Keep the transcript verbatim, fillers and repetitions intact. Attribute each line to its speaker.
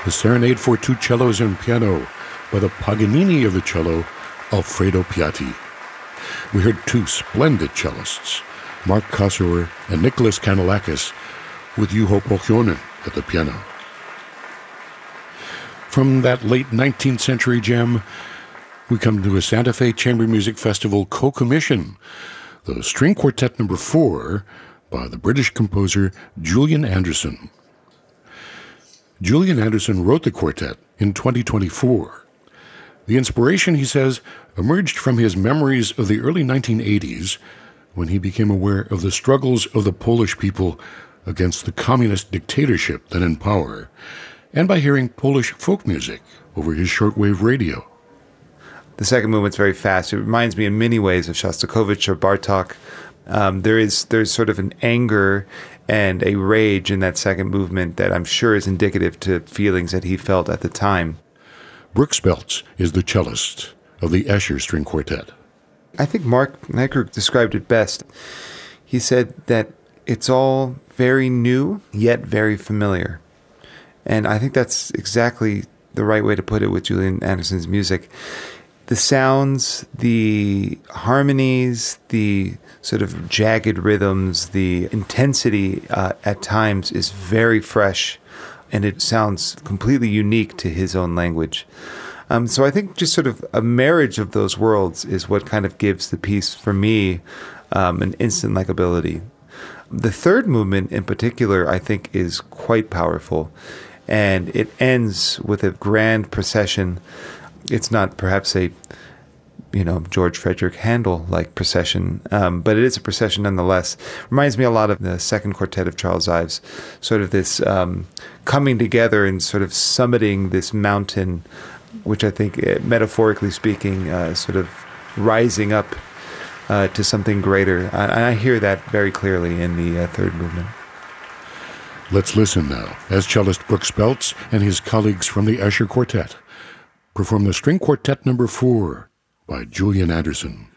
Speaker 1: the Serenade for Two Cellos and Piano by the Paganini of the cello, Alfredo Piatti. We heard two splendid cellists, Mark Kossower and Nicholas Kanellakis, with Juho Pohjonen at the piano. From that late nineteenth century gem, we come to a Santa Fe Chamber Music Festival co-commission, the String Quartet Number Four by the British composer Julian Anderson. Julian Anderson wrote the quartet in twenty twenty-four. The inspiration, he says, emerged from his memories of the early nineteen eighties, when he became aware of the struggles of the Polish people against the communist dictatorship then in power, and by hearing Polish folk music over his shortwave radio.
Speaker 2: The second movement's very fast. It reminds me in many ways of Shostakovich or Bartok. Um, there is there's sort of an anger and a rage in that second movement that I'm sure is indicative to feelings that he felt at the time.
Speaker 1: Brooks Belts is the cellist of the Escher String Quartet.
Speaker 2: I think Mark Kneiker described it best. He said that it's all very new, yet very familiar. And I think that's exactly the right way to put it with Julian Anderson's music. The sounds, the harmonies, the sort of jagged rhythms, the intensity uh, at times is very fresh, and it sounds completely unique to his own language. Um, so I think just sort of a marriage of those worlds is what kind of gives the piece, for me, um, an instant likability. The third movement in particular, I think, is quite powerful, and it ends with a grand procession. It's not perhaps a, you know, George Frederick Handel-like procession, um, but it is a procession nonetheless. Reminds me a lot of the second quartet of Charles Ives, sort of this um, coming together and sort of summiting this mountain, which I think, uh, metaphorically speaking, uh, sort of rising up uh, to something greater. I, I hear that very clearly in the uh, third movement.
Speaker 1: Let's listen now, as cellist Brooks Belts and his colleagues from the Escher Quartet perform the String Quartet Number Four by Julian Anderson.